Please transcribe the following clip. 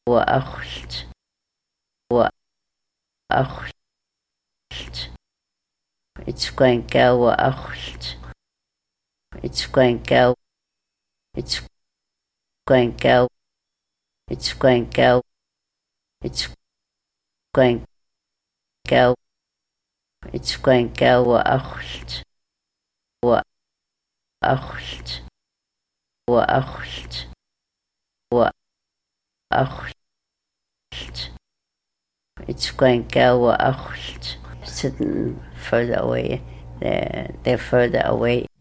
وأخلت وأخلت it's going go وأخلت it's going go it's going go it's going go it's going go it's going go وأخلت وأخلت وأخلت وأخلت it's going go وأخلت sitting further away they're further away